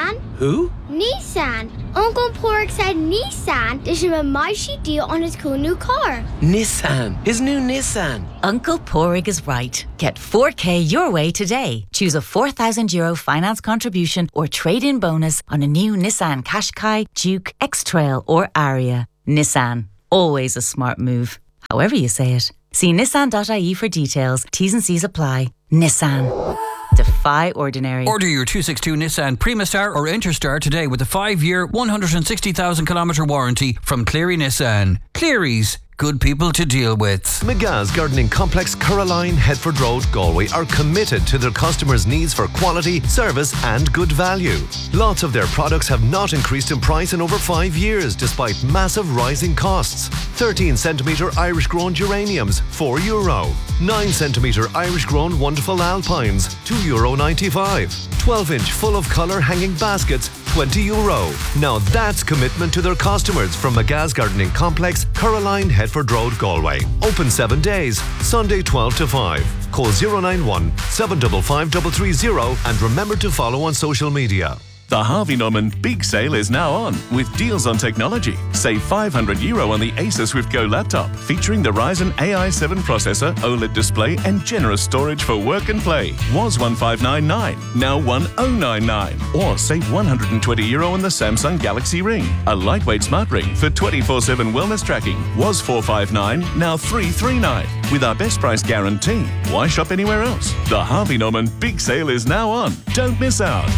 Nissan? Who? Nissan. Uncle Pork said Nissan. This is a mighty deal on his cool new car. Nissan. His new Nissan. Uncle Porig is right. Get 4K your way today. Choose a €4,000 finance contribution or trade-in bonus on a new Nissan Qashqai, Duke, X-Trail or Aria. Nissan. Always a smart move. However you say it. See nissan.ie for details. T's and C's apply. Nissan. Defy ordinary. Order your 262 Nissan Primastar or Interstar today with a 5-year, 160,000-kilometre warranty from Cleary Nissan. Cleary's. Good people to deal with. McGa's Gardening Complex, Caroline, Headford Road, Galway are committed to their customers' needs for quality, service and good value. Lots of their products have not increased in price in over 5 years despite massive rising costs. 13cm Irish grown geraniums, €4. 9cm Irish grown wonderful alpines, €2.95. 12-inch full of colour hanging baskets, €20. Now that's commitment to their customers from McGa's Gardening Complex, Caroline, Headford Road, Galway. Open 7 days, Sunday 12 to 5. Call 091 755 330 and remember to follow on social media. The Harvey Norman Big Sale is now on with deals on technology. Save €500 on the Acer Swift Go laptop featuring the Ryzen AI 7 processor, OLED display and generous storage for work and play. Was $1,599, now $1,099. Or save €120 on the Samsung Galaxy Ring. A lightweight smart ring for 24/7 wellness tracking. Was $459, now $339. With our best price guarantee. Why shop anywhere else? The Harvey Norman Big Sale is now on. Don't miss out.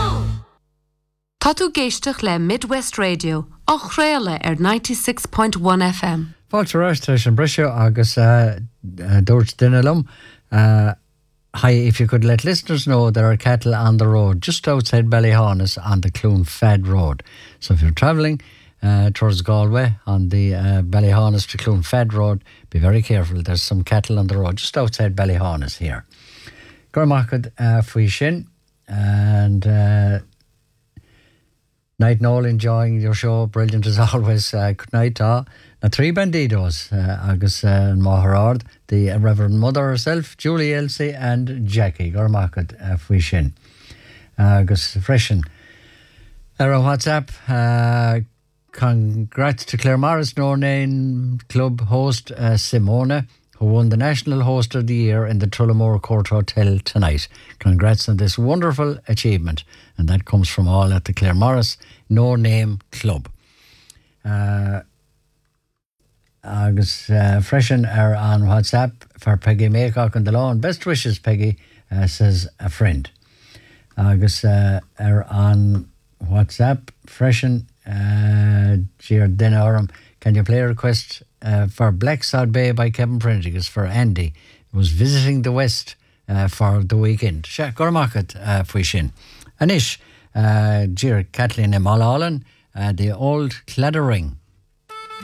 Tá tú géisteach le Midwest Radio, ach réile 96.1 FM. Fáilte ráis an brisio agus dúirt duine hi, if you could let listeners know there are cattle on the road just outside Ballyhaunis on the Clune Fed Road. So if you're travelling towards Galway on the Ballyhaunis to Clune Fed Road, be very careful. There's some cattle on the road just outside Ballyhaunis here. Gormachad faoi sin and Night Noel, enjoying your show, brilliant as always. Good night, na three bandidos, agus Maharard, the Reverend Mother herself, Julie, Elsie, and Jackie. Gormachad faoi sin. Agus freshen. On WhatsApp, congrats to Claire Morris, Nornane Club host Simona, who won the National Host of the Year in the Tullamore Court Hotel tonight. Congrats on this wonderful achievement. And that comes from all at the Claire Morris No Name Club. Agus freshen are on WhatsApp for Peggy Maycock and the Lawn. Best wishes, Peggy, says a friend. Agus are on WhatsApp, freshen, Jeer Denorum. Can you play a request for Black Sod Bay by Kevin Prendergast for Andy, who was visiting the West for the weekend. Gormachad faoi sin. Anish, Jeer Kathleen Mulholland, the old claddering